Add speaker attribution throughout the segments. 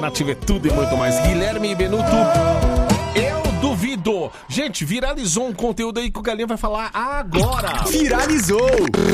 Speaker 1: Nativa é tudo e muito mais. Guilherme Benuto, eu duvido. Gente, viralizou um conteúdo aí que o Galinha vai falar agora.
Speaker 2: Viralizou.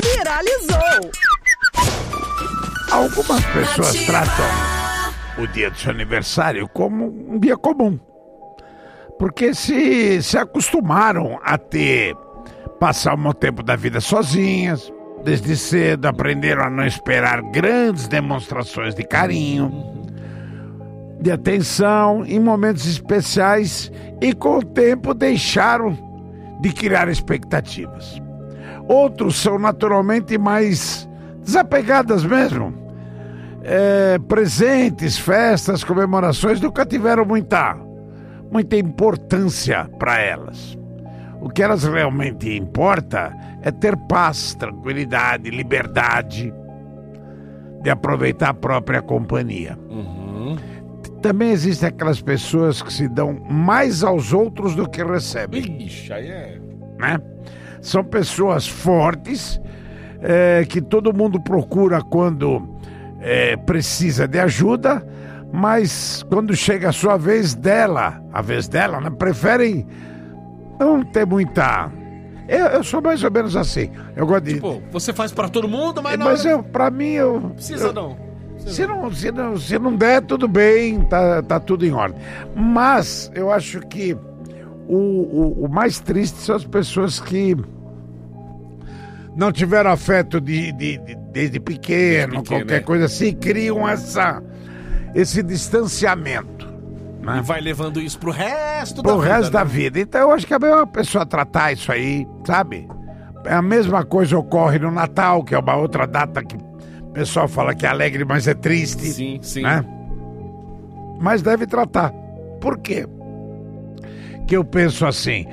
Speaker 3: Algumas pessoas tratam o dia do seu aniversário como um dia comum. Porque se acostumaram a passar um tempo da vida sozinhas, desde cedo aprenderam a não esperar grandes demonstrações de carinho, de atenção em momentos especiais e com o tempo deixaram de criar expectativas. Outros são naturalmente mais desapegadas mesmo. Presentes, festas, comemorações nunca tiveram muita importância para elas. O que elas realmente importa é ter paz, tranquilidade, liberdade de aproveitar a própria companhia. Também existem aquelas pessoas que se dão mais aos outros do que recebem.
Speaker 1: Ixi, aí é...
Speaker 3: Né? São pessoas fortes, que todo mundo procura quando precisa de ajuda, mas quando chega a sua vez dela, né, preferem não ter muita... Eu sou mais ou menos assim. Eu gosto de...
Speaker 1: Tipo, você faz pra todo mundo, mas não...
Speaker 3: Mas pra mim,
Speaker 1: Precisa não.
Speaker 3: Se não der, tudo bem, tá tudo em ordem. Mas eu acho que o mais triste são as pessoas que não tiveram afeto desde pequeno, qualquer coisa assim, criam esse distanciamento. Né?
Speaker 1: E vai levando isso pro resto
Speaker 3: da vida. Então eu acho que é melhor a pessoa tratar isso aí, sabe? A mesma coisa ocorre no Natal, que é uma outra data que o pessoal fala que é alegre, mas é triste.
Speaker 1: Sim.
Speaker 3: Né? Mas deve tratar. Por quê? Que eu penso assim,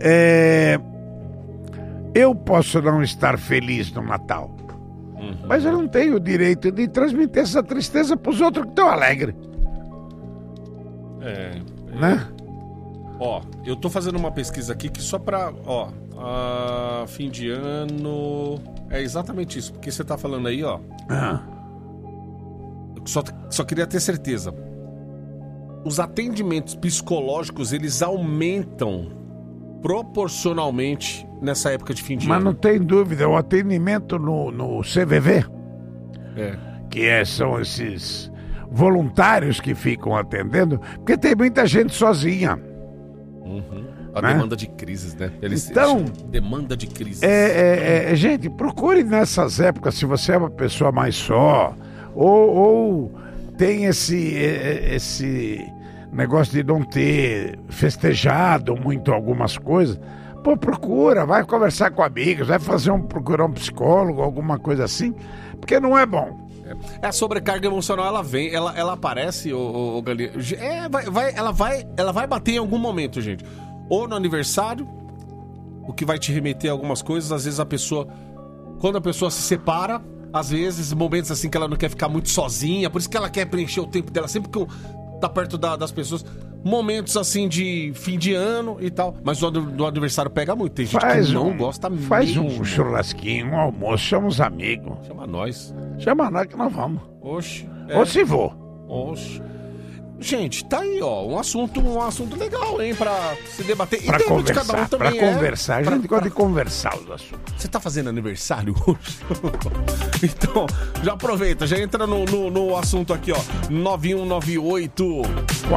Speaker 3: eu posso não estar feliz no Natal, mas eu não tenho o direito de transmitir essa tristeza pros outros que estão alegres. Né?
Speaker 1: Ó, eu tô fazendo uma pesquisa aqui que só pra, fim de ano... É exatamente isso, porque você tá falando aí, ó. Eu só queria ter certeza. Os atendimentos psicológicos, eles aumentam proporcionalmente nessa época de fim de ano.
Speaker 3: Mas não tem dúvida, o atendimento no CVV, que são esses voluntários que ficam atendendo, porque tem muita gente sozinha.
Speaker 1: A demanda de crises, né?
Speaker 3: Então,
Speaker 1: demanda de crises.
Speaker 3: Gente, procure nessas épocas, se você é uma pessoa mais só, ou tem esse negócio de não ter festejado muito algumas coisas, procura, vai conversar com amigos, vai procurar um psicólogo, alguma coisa assim, porque não é bom.
Speaker 1: A sobrecarga emocional, ela aparece, o Galinha. Ela vai bater em algum momento, gente. Ou no aniversário, o que vai te remeter a algumas coisas. Às vezes quando a pessoa se separa, às vezes, momentos assim que ela não quer ficar muito sozinha, por isso que ela quer preencher o tempo dela sempre que tá perto das pessoas. Momentos assim de fim de ano e tal. Mas no aniversário pega muito. Tem gente que não gosta mesmo.
Speaker 3: Faz um churrasquinho, um almoço, chama os amigos.
Speaker 1: Chama nós
Speaker 3: que nós vamos.
Speaker 1: Oxe.
Speaker 3: Ou se vou.
Speaker 1: Oxe. Gente, tá aí, ó, um assunto legal, hein, pra se debater.
Speaker 3: Pra conversar, cada um também conversar. A gente gosta de conversar os assuntos.
Speaker 1: Você tá fazendo aniversário hoje? Então, já aproveita, já entra no assunto aqui, ó, 9198